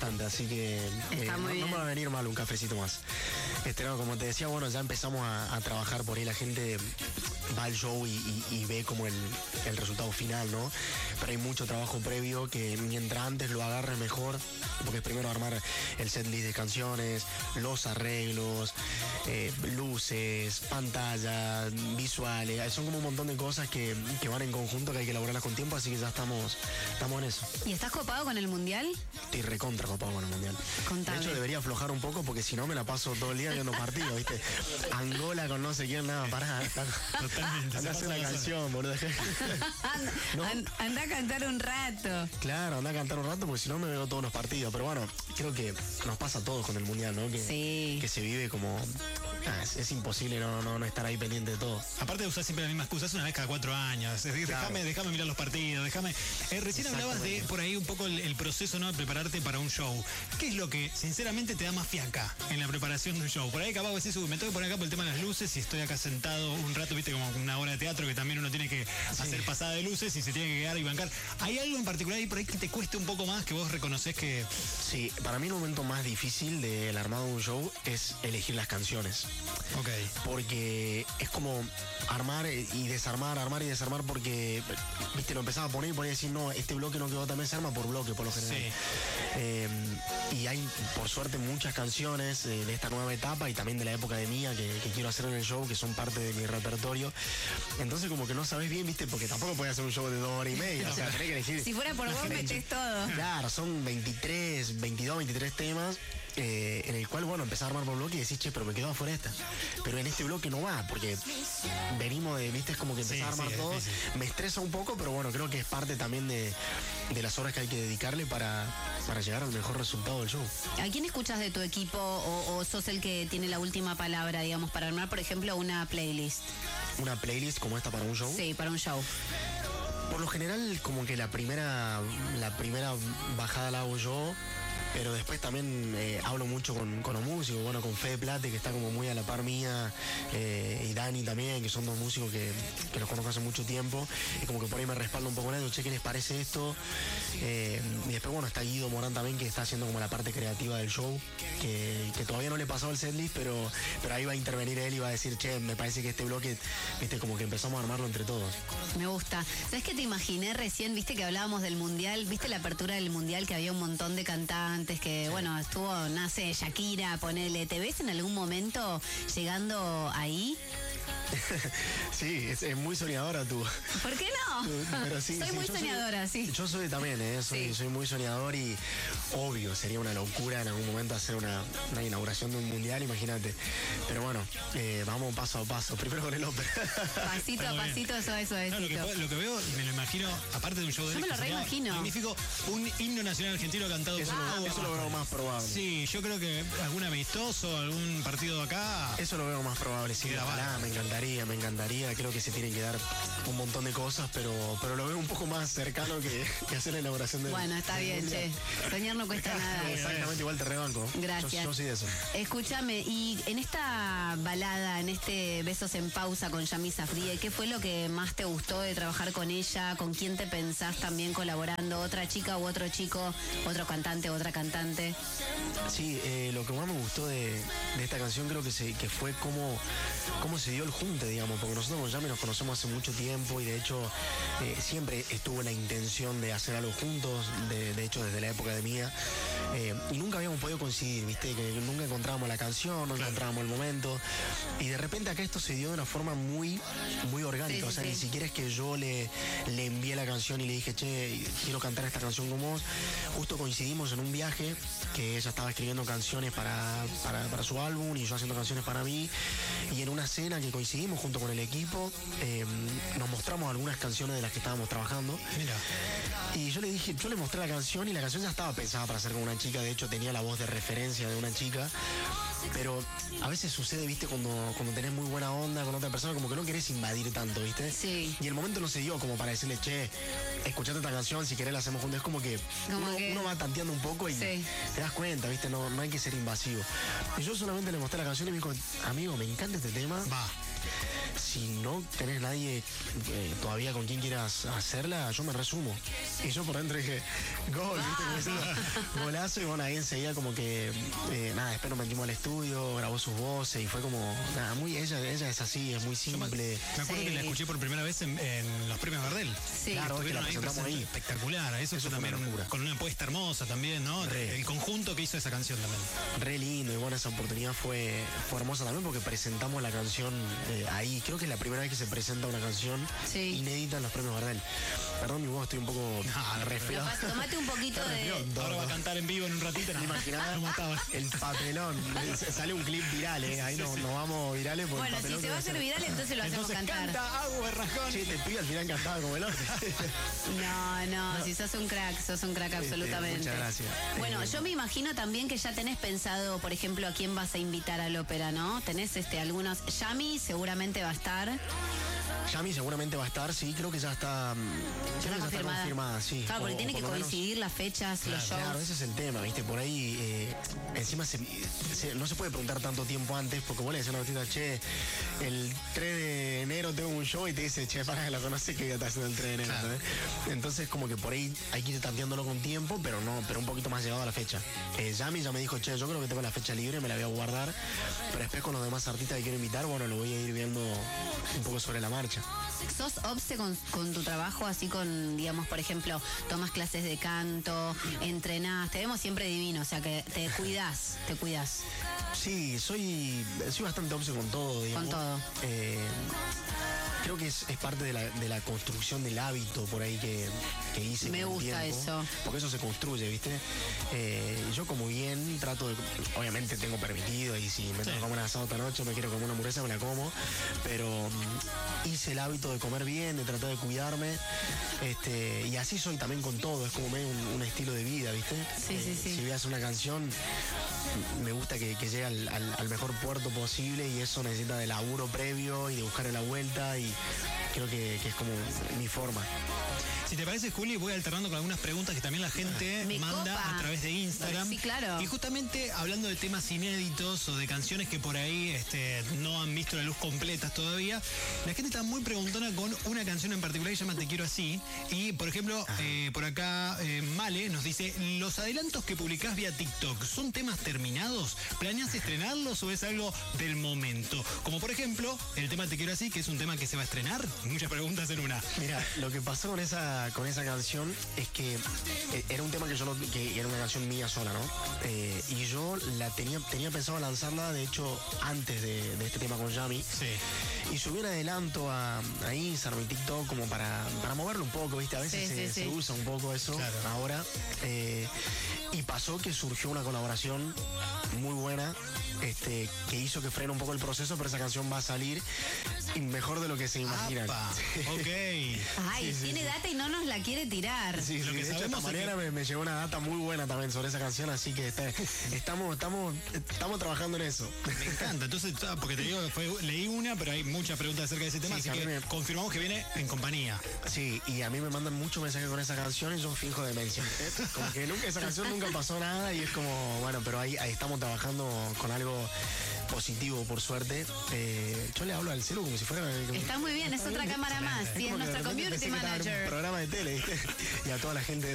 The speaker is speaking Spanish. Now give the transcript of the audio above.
bastante, así que no me va a venir mal un cafecito más. No, como te decía, bueno, ya empezamos a trabajar por ahí, la gente va al show y ve como el resultado final, ¿no? Pero hay mucho trabajo previo que mientras antes lo agarres mejor, porque es primero armar el setlist de canciones, los arreglos, luces, pantalla, visuales, son como un montón de cosas que van en conjunto, que hay que elaborarlas con tiempo, así que ya estamos en eso. ¿Y estás copado con el Mundial? Estoy recontra copado con el Mundial. Contame. De hecho, debería aflojar un poco porque si no me la paso todo el día viendo partidos, ¿viste? Angola con no sé quién, nada, pará. Totalmente. Anda a hacer una canción, boludo. ¿No? Anda a cantar un rato. Claro, anda a cantar un rato porque si no me veo todos los partidos. Pero bueno, creo que nos pasa a todos con el Mundial, ¿no? Que se vive como... es imposible no estar ahí pendiente de todo. Aparte de usar siempre la misma excusa, es una vez cada 4 años. Déjame mirar los partidos, recién hablabas de por ahí un poco el proceso, ¿no? De prepararte para un show. ¿Qué es lo que sinceramente te da más fiaca en la preparación de un show? Por ahí capaz vos decís, me tengo que poner acá por el tema de las luces y estoy acá sentado un rato, viste, como una obra de teatro que también uno tiene que hacer pasada de luces y se tiene que quedar y bancar. ¿Hay algo en particular ahí por ahí que te cueste un poco más, que vos reconocés que...? Sí, para mí el momento más difícil del armado de un show es elegir las canciones. Ok. Porque es como armar y desarmar, porque, viste, lo empezaba a poner y ponía a decir, no, este bloque no quedó, también se arma por bloque, por lo general. Sí. Y hay, por suerte, muchas canciones de esta nueva etapa y también de la época de Mía que quiero hacer en el show, que son parte de mi repertorio. Entonces, como que no sabes bien, viste, porque tampoco podés hacer un show de 2 horas y media. O sea, tenés que elegir. Si fuera por vos, metés todo. Claro, son 22, 23 temas. En el cual, bueno, empezás a armar por bloque y decís, che, pero me quedo afuera esta. Pero en este bloque no va, porque venimos de, viste, es como que empezás a armar todo. Me estresa un poco, pero bueno, creo que es parte también de las horas que hay que dedicarle para llegar al mejor resultado del show. ¿A quién escuchas de tu equipo o sos el que tiene la última palabra, digamos, para armar, por ejemplo, una playlist? ¿Una playlist como esta para un show? Sí, para un show. Por lo general, como que la primera bajada la hago yo. Pero después también hablo mucho con los músicos, bueno, con Fede Plate, que está como muy a la par mía, y Dani también, que son 2 músicos que los conozco hace mucho tiempo, y como que por ahí me respaldo un poco en eso, che, ¿qué les parece esto? Y después, bueno, está Guido Morán también, que está haciendo como la parte creativa del show, que todavía no le pasó el setlist, pero ahí va a intervenir él y va a decir, che, me parece que este bloque, viste, como que empezamos a armarlo entre todos. Me gusta. ¿Sabes qué te imaginé recién? Viste que hablábamos del Mundial, viste la apertura del Mundial, que había un montón de cantantes, que, bueno, estuvo, nace Shakira, ponele. ¿Te ves en algún momento llegando ahí? Sí, es muy soñadora tú. ¿Por qué no? Pero sí, soy muy soñadora, sí. Yo soy también, soy muy soñador y obvio, sería una locura en algún momento hacer una inauguración de un mundial, imagínate. Pero bueno, vamos paso a paso. Primero con el ópera. Pasito a pasito, eso. No, lo que veo, me lo imagino, aparte de un show de... Yo me lo reimagino. Magnífico, un himno nacional argentino cantado eso por... lo veo más probable. Sí, yo creo que algún amistoso, algún partido acá... Eso lo veo más probable, sí. Ojalá, me encantaría. Creo que se tienen que dar un montón de cosas, pero lo veo un poco más cercano que hacer la inauguración de... Bueno, está bien, che. Soñar no cuesta nada. Exactamente, igual te rebanco. Gracias. Yo soy de eso. Escúchame, y en esta balada, en este Besos en Pausa con Yami Safdie, ¿qué fue lo que más te gustó de trabajar con ella? ¿Con quién te pensás también colaborando? ¿Otra chica u otro chico? ¿Otro cantante, otra cantante? Sí, lo que más me gustó de esta canción creo que fue cómo se dio el junte, digamos, porque nosotros con Yami nos conocemos hace mucho tiempo y de hecho siempre estuvo la intención de hacer algo juntos, de hecho desde la época de Mía, y nunca habíamos podido coincidir, viste, que nunca encontrábamos la canción, no encontrábamos el momento, y de repente acá esto se dio de una forma muy orgánica, ni siquiera es que yo le envié la canción y le dije, che, quiero cantar esta canción con vos. Justo coincidimos en un viaje que ella estaba escribiendo canciones para su álbum y yo haciendo canciones para mí, y en una cena que coincidimos junto con el equipo, nos mostramos algunas canciones de las que estábamos trabajando. Mira. Y yo le mostré la canción y la canción ya estaba pensada para hacer con una chica, de hecho tenía la voz de referencia de una chica. Pero a veces sucede, viste, cuando tenés muy buena onda con otra persona, como que no querés invadir tanto, viste. Sí. Y el momento no se dio como para decirle, che, escuchate esta canción, si querés la hacemos juntos. Es como que uno va tanteando un poco y te das cuenta, viste, no hay que ser invasivo. Y yo solamente le mostré la canción y me dijo, amigo, me encanta este tema. si no tenés nadie todavía con quien quieras hacerla, yo me resumo. Y yo por dentro dije, gol, ¿viste? Golazo, y bueno, ahí enseguida como que, nada, después nos metimos al estudio, grabó sus voces y fue como, nada, ella es así, es muy simple. Me acuerdo que la escuché por primera vez en los premios Gardel. Sí. Claro, que la presentamos ahí. Espectacular, eso fue también con una apuesta hermosa también, ¿no? El conjunto que hizo esa canción también. Re lindo, y bueno, esa oportunidad fue hermosa también porque presentamos la canción ahí. Creo que es la primera vez que se presenta una canción inédita en los premios Gardel. Perdón, mi voz, estoy un poco resfriado. Tomate un poquito de... Ahora va a cantar en vivo en un ratito. ¿Te imaginás? El papelón. Sale un clip viral, ahí nos vamos virales. Por bueno, si se va a hacer viral, entonces lo hacemos cantar. Canta Agus Barrajón. Sí, te pido al final cantaba como el otro. No, si sos un crack absolutamente. Muchas gracias. Bueno, yo me imagino también que ya tenés pensado, por ejemplo, a quién vas a invitar al ópera, ¿no? Tenés algunos. Yami seguramente va a estar. Yami seguramente va a estar, sí, creo que ya está confirmada, sí. Claro, porque tiene que coincidir las fechas, los shows. Claro, ese es el tema, ¿viste? Por ahí, encima no se puede preguntar tanto tiempo antes, porque vos le decís a una artista, che, el 3 de enero tengo un show, y te dice, che, para que lo conoces, que ya está haciendo el 3 de enero, ¿sabes? Entonces, como que por ahí hay que ir tanteándolo con tiempo, pero un poquito más llegado a la fecha. Yami ya me dijo, che, yo creo que tengo la fecha libre, me la voy a guardar, pero después con los demás artistas que quiero invitar, bueno, lo voy a ir viendo un poco sobre la marcha. ¿Sos obse con tu trabajo, así con, digamos, por ejemplo, tomas clases de canto, entrenás, te vemos siempre divino, o sea que te cuidás? Sí, soy bastante obse con todo, digamos. Con todo. Creo que es parte de la construcción del hábito por ahí que hice. Me gusta tiempo, eso. Porque eso se construye, ¿viste? Yo como bien trato de... Obviamente tengo permitido, y si me tengo que comer un asado esta noche, me quiero comer una hamburguesa, me la como. Pero hice el hábito de comer bien, de tratar de cuidarme. Y así soy también con todo. Es como medio un estilo de vida, ¿viste? Sí. Si voy a hacer una canción, me gusta que llegue al mejor puerto posible, y eso necesita de laburo previo y de buscar la vuelta, y creo que es como mi forma. Si te parece, Juli, voy alternando con algunas preguntas que también la gente manda a través de Instagram. Sí, claro. Y justamente hablando de temas inéditos o de canciones que por ahí no han visto la luz completas todavía, la gente está muy preguntona con una canción en particular que se llama Te Quiero Así. Y, por ejemplo, por acá Male nos dice, ¿los adelantos que publicás vía TikTok son temas terminados? ¿Planeas estrenarlos o es algo del momento? Como, por ejemplo, el tema Te Quiero Así, que es un tema que se va a estrenar. Muchas preguntas en una. Mira, lo que pasó con esa canción es que era un tema que era una canción mía sola, ¿no? Y yo tenía pensado lanzarla, de hecho, antes de este tema con Yami. Sí. Y subí un adelanto a Instagram y TikTok como para moverlo un poco, ¿viste? A veces se usa un poco eso ahora. Y pasó que surgió una colaboración muy buena, que hizo que frene un poco el proceso, pero esa canción va a salir y mejor de lo que se imaginan. Ok. Ay, tiene data y no nos la quiere tirar. Sí, Lo que de hecho, esta mañana me llegó una data muy buena también sobre esa canción, así que estamos trabajando en eso. Me encanta, entonces, porque te digo que leí una, pero hay muchas preguntas acerca de ese tema, así que confirmamos que viene en compañía. Sí, y a mí me mandan muchos mensajes con esa canción y yo finjo demencia. Como que esa canción nunca pasó nada, y es como, bueno, pero ahí estamos trabajando con algo positivo, por suerte. Yo le hablo al celu como si fuera... Está muy bien, es otra cámara más. Sí, es nuestra community manager. Un programa de tele, ¿viste? Y a toda la gente